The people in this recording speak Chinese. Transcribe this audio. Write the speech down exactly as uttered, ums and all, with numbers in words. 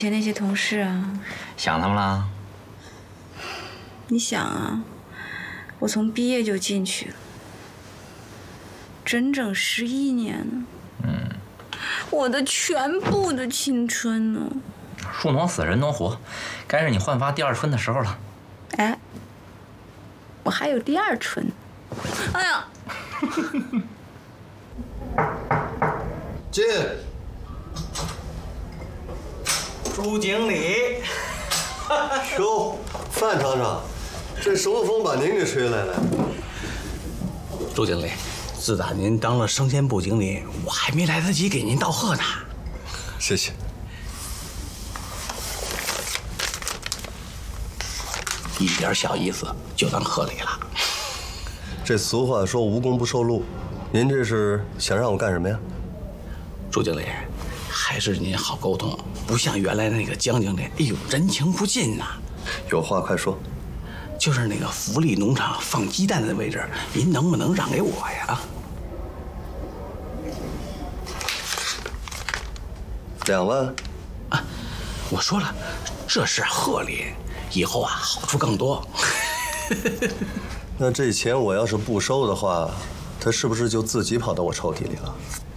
前那些同事啊， 想他们啦？ 你想啊，我从毕业就进去了，整整十一年呢。 嗯， 我的全部的青春呢。 树挪死，人挪活，该是你焕发第二春的时候了。 哎，我还有第二春。哎呀！ 进。 朱经理， 收，饭尝尝，这什么风把您给吹来了？ 朱经理，自打您当了生鲜部经理，我还没来得及给您道贺呢。 谢谢。 一点小意思就当贺礼了。 这俗话说无功不受禄，您这是想让我干什么呀？ 朱经理，还是您好沟通，不像原来那个江经理，哎呦，人情不尽呐。 有话快说。 就是那个福利农场放鸡蛋的位置，您能不能让给我呀？ 两万。 啊，我说了，这是贺礼，以后啊好处更多。 那这钱我要是不收的话，他是不是就自己跑到我抽屉里了？